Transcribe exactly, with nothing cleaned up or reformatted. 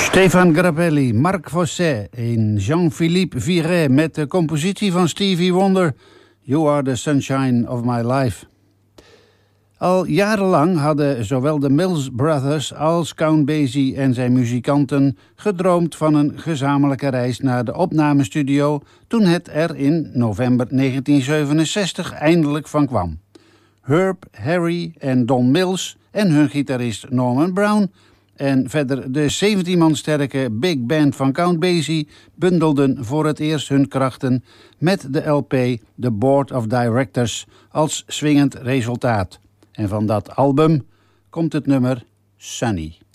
Stefan Grappelli, Marc Vosset en Jean-Philippe Viret met de compositie van Stevie Wonder, You Are the Sunshine of My Life. Al jarenlang hadden zowel de Mills Brothers als Count Basie en zijn muzikanten gedroomd van een gezamenlijke reis naar de opnamestudio toen het er in november negentien zevenenzestig eindelijk van kwam. Herb, Harry en Don Mills en hun gitarist Norman Brown en verder de zeventien man sterke big band van Count Basie bundelden voor het eerst hun krachten met de L P The Board of Directors als swingend resultaat. En van dat album komt het nummer Sunny.